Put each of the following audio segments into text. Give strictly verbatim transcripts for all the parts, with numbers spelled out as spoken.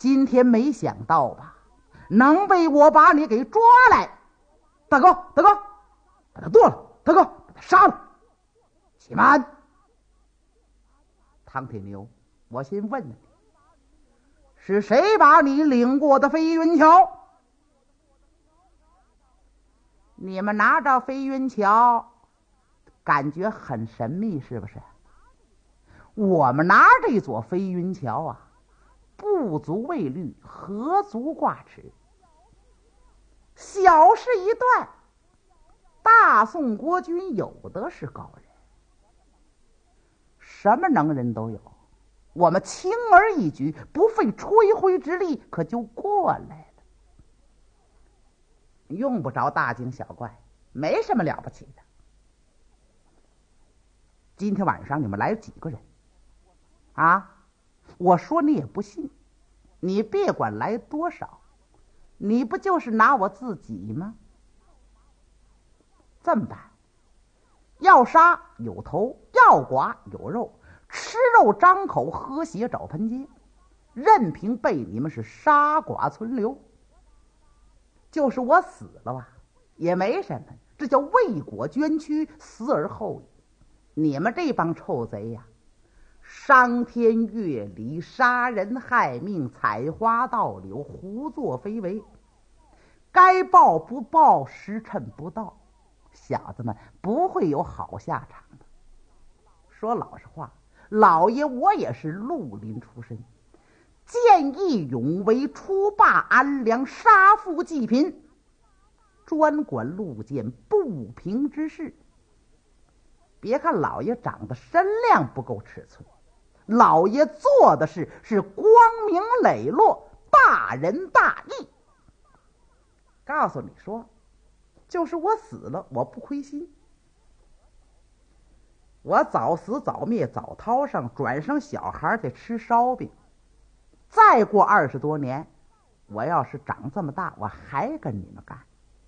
今天没想到吧，能被我把你给抓来。大哥，大哥，把他剁了，大哥，把他杀了。且慢，唐铁牛，我先问问你，是谁把你领过的飞云桥？你们拿着飞云桥感觉很神秘是不是？我们拿这座飞云桥啊，不足畏虑，何足挂齿。小事一段，大宋国君有的是高人，什么能人都有，我们轻而易举，不费吹灰之力，可就过来了，用不着大惊小怪，没什么了不起的。今天晚上你们来几个人啊？我说你也不信，你别管来多少，你不就是拿我自己吗？这么办，要杀有头，要剐有肉，吃肉张口，喝血找盆接，任凭被你们是杀剐存留。就是我死了啊，也没什么，这叫为国捐躯，死而后已。你们这帮臭贼呀，伤天越理，杀人害命，采花盗柳，胡作非为，该报不报，时辰不到，小子们不会有好下场的。说老实话，老爷我也是绿林出身，见义勇为，除霸安良，杀富济贫，专管路见不平之事。别看老爷长得身量不够尺寸，老爷做的事是光明磊落，大仁大义。告诉你说，就是我死了我不亏心，我早死早灭早掏上，转生小孩得吃烧饼。再过二十多年，我要是长这么大，我还跟你们干。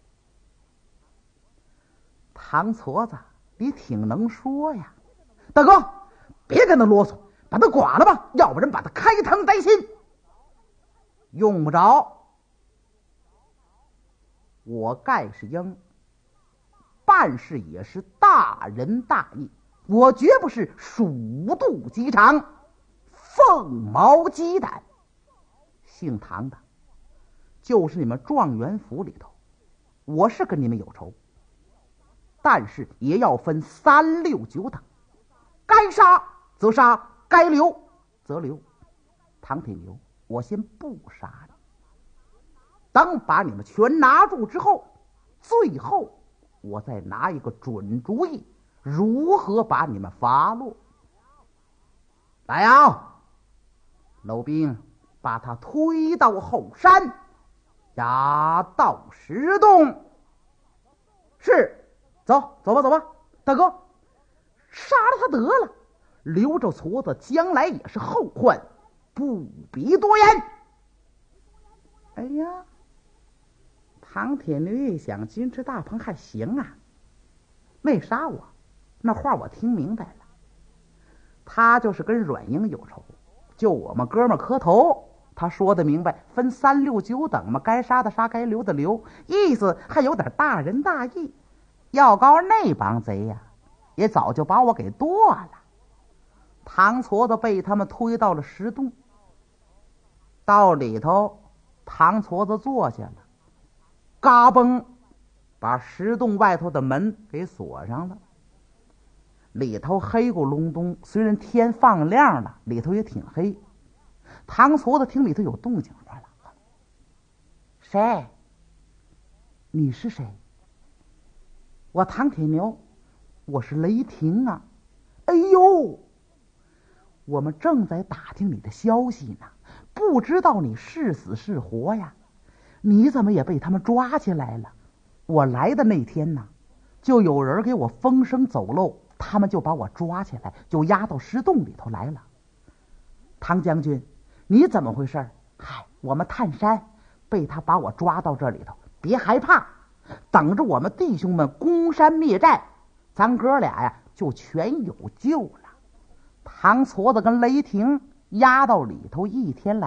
唐矬子，你挺能说呀。大哥，别跟他啰嗦，把他剐了吧，要不然把他开膛摘心。用不着，我盖世英办事也是大仁大义，我绝不是鼠肚鸡肠，凤毛鸡蛋。姓唐的就是你们状元府里头，我是跟你们有仇，但是也要分三六九等，该杀则杀，该留则留。唐铁牛，我先不杀你，等把你们全拿住之后，最后我再拿一个准主意，如何把你们发落。来呀，老兵，把他推到后山，押到石洞。是，走走吧走吧。大哥，杀了他得了，留着矬子将来也是后患，不必多言。哎呀，唐铁牛一想，金翅大鹏还行啊，没杀我，那话我听明白了，他就是跟阮英有仇，就我们哥们磕头，他说的明白，分三六九等嘛，该杀的杀，该留的留，意思还有点大仁大义。要告那帮贼呀、啊，也早就把我给剁了。唐矬子被他们推到了石洞，到里头，唐矬子坐下了，嘎嘣，把石洞外头的门给锁上了。里头黑咕隆咚，虽然天放亮了，里头也挺黑。唐矬子听里头有动静，说了：“谁？你是谁？”我唐铁牛，我是雷霆啊！哎呦，我们正在打听你的消息呢，不知道你是死是活呀？你怎么也被他们抓起来了？我来的那天呢，就有人给我风声走漏，他们就把我抓起来，就押到石洞里头来了。唐将军，你怎么回事？嗨，我们探山被他把我抓到这里头，别害怕，等着我们弟兄们攻山灭寨，咱哥俩呀就全有救了。唐矬子跟雷霆押到里头一天来。